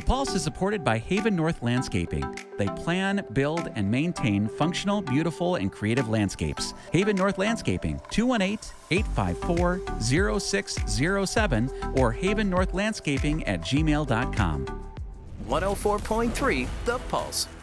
Pulse is supported by Haven North Landscaping. They plan, build, and maintain functional, beautiful, and creative landscapes. Haven North Landscaping, 218-854-0607 or havennorthlandscaping@gmail.com. 104.3 The Pulse.